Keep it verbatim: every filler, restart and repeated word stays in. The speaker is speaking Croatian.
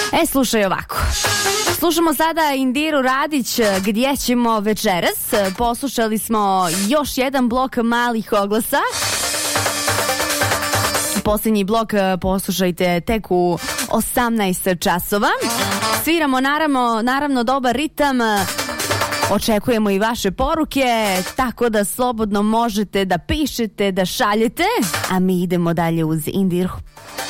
E, slušaj ovako. Slušamo sada Indiru Radić, Gdje ćemo večeras. Poslušali smo još jedan blok malih oglasa. Posljednji blok poslušajte tek u osamnaest časova. Sviramo naravno, naravno dobar ritam. Očekujemo i vaše poruke, tako da slobodno možete da pišete, da šaljete. A mi idemo dalje uz Indiru.